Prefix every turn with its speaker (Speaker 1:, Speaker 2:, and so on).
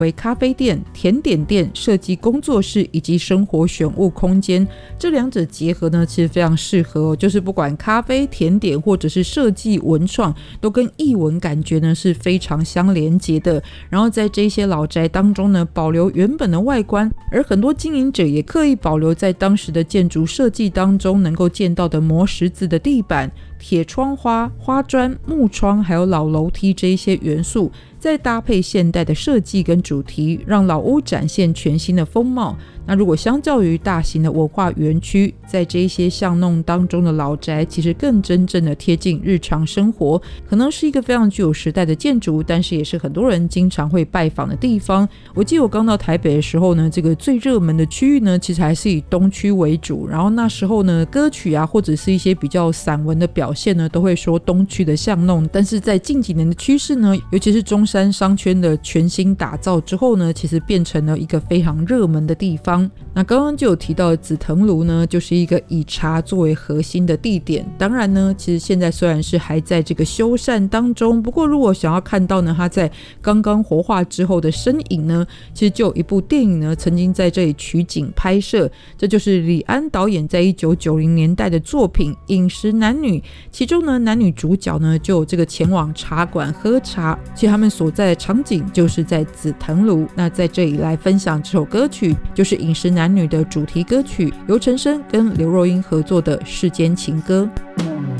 Speaker 1: 为咖啡店、甜点店、设计工作室以及生活选物空间。这两者结合呢，其实非常适合就是不管咖啡、甜点或者是设计文创，都跟艺文感觉呢是非常相连结的。然后在这些老宅当中呢，保留原本的外观，而很多经营者也刻意保留在当时的建筑设计当中能够见到的磨石子的地板、铁窗花、花砖、木窗还有老楼梯这一些元素，再搭配现代的设计跟主题，让老屋展现全新的风貌。那如果相较于大型的文化园区，在这一些巷弄当中的老宅其实更真正的贴近日常生活，可能是一个非常具有时代的建筑，但是也是很多人经常会拜访的地方。我记得我刚到台北的时候呢，这个最热门的区域呢，其实还是以东区为主，然后那时候呢，歌曲啊或者是一些比较散文的表现呢，都会说东区的巷弄。但是在近几年的趋势呢，尤其是中山商圈的全新打造之后呢，其实变成了一个非常热门的地方。那刚刚就有提到的紫藤庐呢，就是一个以茶作为核心的地点。当然呢，其实现在虽然是还在这个修缮当中，不过如果想要看到呢它在刚刚活化之后的身影呢，其实就有一部电影呢曾经在这里取景拍摄，这就是李安导演在1990年代的作品《饮食男女》，其中呢男女主角呢就有这个前往茶馆喝茶，其实他们所在的场景就是在紫藤庐。那在这里来分享这首歌曲，就是《饮食男女》的主题歌曲，由陈升跟刘若英合作的《世间情歌》。